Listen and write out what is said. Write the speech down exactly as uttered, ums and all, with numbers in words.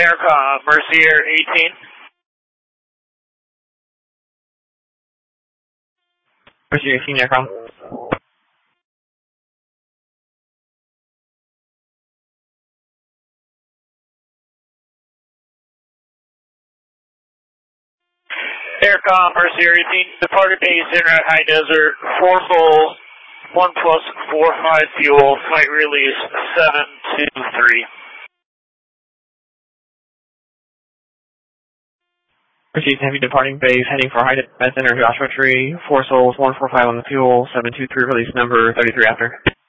Aircom, Mercier eighteen. Mercier eighteen, Aircom. Aircom, Mercier eighteen, departed base en route High Desert, four full, one plus four five fuel, flight release seven two three. Proceed heavy departing base, heading for High Desert, Joshua Tree, four souls, one four five on the fuel, seven two three release number, thirty-three after.